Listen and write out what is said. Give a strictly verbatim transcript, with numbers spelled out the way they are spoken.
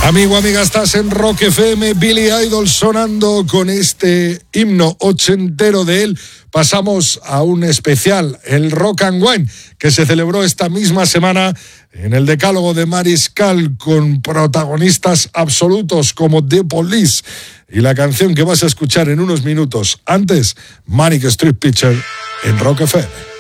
Amigo, amiga, estás en Rock F M, Billy Idol sonando con este himno ochentero de él. Pasamos a un especial, el Rock and Wine, que se celebró esta misma semana en el Decálogo de Mariscal con protagonistas absolutos como The Police y la canción que vas a escuchar en unos minutos antes, Manic Street Preacher en Rock F M.